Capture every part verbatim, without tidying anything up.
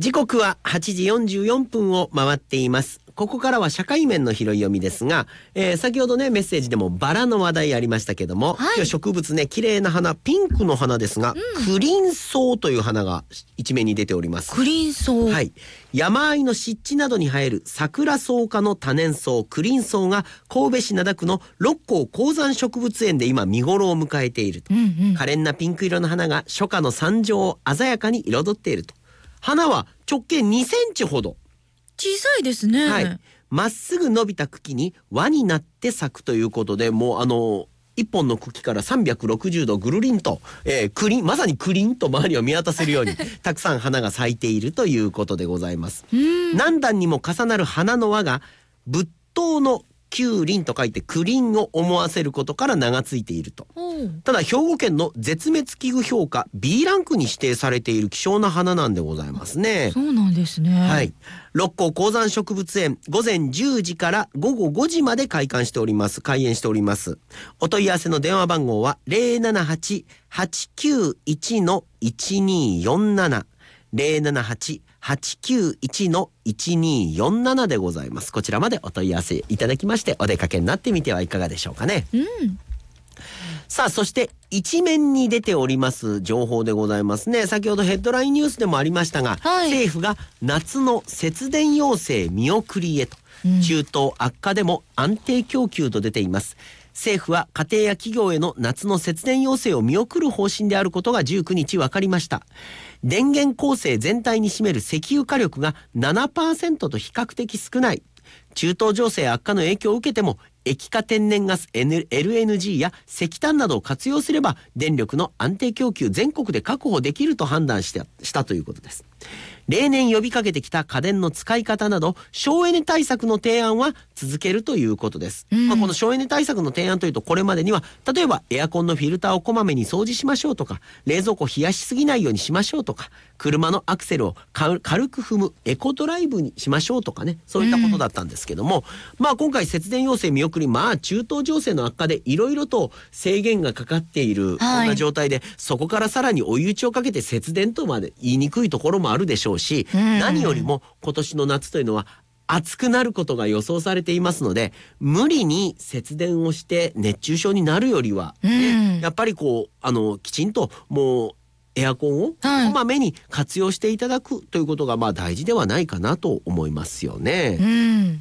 時刻ははちじよんじゅうよんぷんを回っています。ここからは社会面の拾い読みですが、えー、先ほどねメッセージでもバラの話題ありましたけども、はい、今日植物ね綺麗な花、ピンクの花ですが、うん、クリンソウという花が一面に出ております。 クリンソウ、 はい、山あいの湿地などに生える桜草科の多年草クリンソウが神戸市灘区の六甲高山植物園で今見頃を迎えていると、うんうん、可憐なピンク色の花が初夏の山上を鮮やかに彩っていると。花は直径にセンチほど、 小さいですね。 はい、まっすぐ伸びた茎に輪になって咲くということで、もうあの一本の茎からさんびゃくろくじゅうどぐるりんと、えー、クリンまさにクリンと周りを見渡せるようにたくさん花が咲いているということでございます。何段にも重なる花の輪が仏頭の九輪と書いてクリンを思わせることから名がついていると。ただ兵庫県の絶滅危惧評価 ビー ランクに指定されている希少な花なんでございますね。 そうなんですね。 はい、六甲高山植物園午前じゅうじから午後ごじまで開館しております開園しております。お問い合わせの電話番号は ゼロななはち はちきゅういち いちにーよんなな ゼロななはち はちきゅういち いちにーよんなな でございます。こちらまでお問い合わせいただきましてお出かけになってみてはいかがでしょうかね。うん、さあそして一面に出ております情報でございますね。先ほどヘッドラインニュースでもありましたが、はい、政府が夏の節電要請見送りへと、うん、中東悪化でも安定供給と出ています。政府は家庭や企業への夏の節電要請を見送る方針であることがじゅうくにち分かりました。電源構成全体に占める石油火力が ななパーセント と比較的少ない。中東情勢悪化の影響を受けても液化天然ガス エルエヌジー や石炭などを活用すれば電力の安定供給全国で確保できると判断した、したということです。例年呼びかけてきた家電の使い方など省エネ対策の提案は続けるということです。うん、まあ、この省エネ対策の提案というとこれまでには例えばエアコンのフィルターをこまめに掃除しましょうとか、冷蔵庫を冷やしすぎないようにしましょうとか、車のアクセルを軽く踏むエコドライブにしましょうとかね、そういったことだったんですけども、うん、まあ今回節電要請見送り、まあ中東情勢の悪化でいろいろと制限がかかっている、はい、こんな状態でそこからさらに追い打ちをかけて節電とまで言いにくいところもあるでしょうし、うん、何よりも今年の夏というのは暑くなることが予想されていますので、無理に節電をして熱中症になるよりは、ね、うん、やっぱりこうあのきちんともうエアコンをこまめに活用していただくということがまあ大事ではないかなと思いますよね。うん、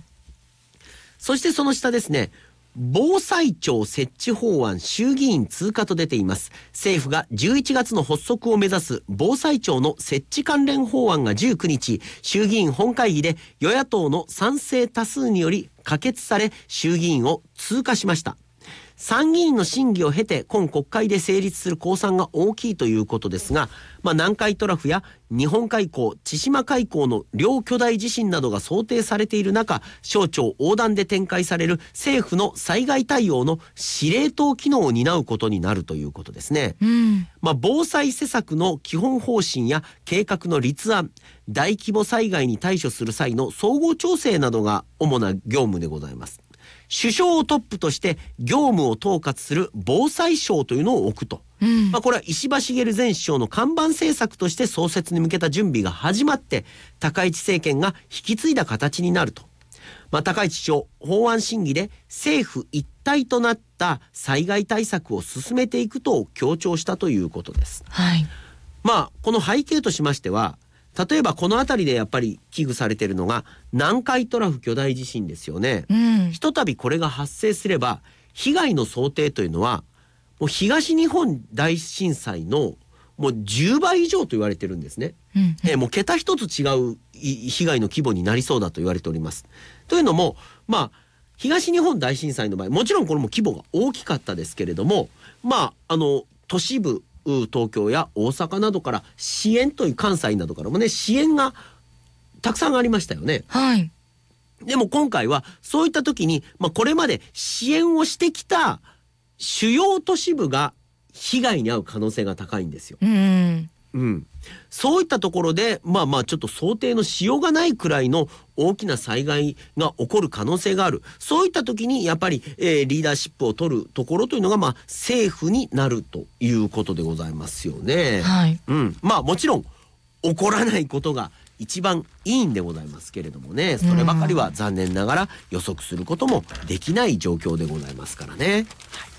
そしてその下ですね、防災庁設置法案衆議院通過と出ています。政府がじゅういちがつの発足を目指す防災庁の設置関連法案がじゅうくにち衆議院本会議で与野党の賛成多数により可決され衆議院を通過しました。参議院の審議を経て今国会で成立する公算が大きいということですが、まあ、南海トラフや日本海溝、千島海溝の両巨大地震などが想定されている中、省庁横断で展開される政府の災害対応の司令塔機能を担うことになるということですね。うん、まあ、防災施策の基本方針や計画の立案、大規模災害に対処する際の総合調整などが主な業務でございます。首相をトップとして業務を統括する防災省というのを置くと、うん、まあ、これは石破茂前首相の看板政策として創設に向けた準備が始まって高市政権が引き継いだ形になると。まあ、高市首相法案審議で政府一体となった災害対策を進めていくと強調したということです。はい、まあこの背景としましては、例えばこの辺りでやっぱり危惧されているのが南海トラフ巨大地震ですよね。うん、ひとたびこれが発生すれば被害の想定というのはもう東日本大震災のもうじゅうばい以上と言われてるんですね。うんうん、えもう桁一つ違う被害の規模になりそうだと言われております。というのも、まあ東日本大震災の場合もちろんこれも規模が大きかったですけれども、まああの都市部東京や大阪などから支援という、関西などからもね支援がたくさんありましたよね。はい、でも今回はそういった時に、まあ、これまで支援をしてきた主要都市部が被害に遭う可能性が高いんですよ。うんうん、そういったところでまあまあちょっと想定のしようがないくらいの大きな災害が起こる可能性がある。そういった時にやっぱり、えー、リーダーシップを取るところというのが、まあ、政府になるということでございますよね。はい、うん、まあもちろん起こらないことが一番いいんでございますけれどもね、そればかりは残念ながら予測することもできない状況でございますからね。はい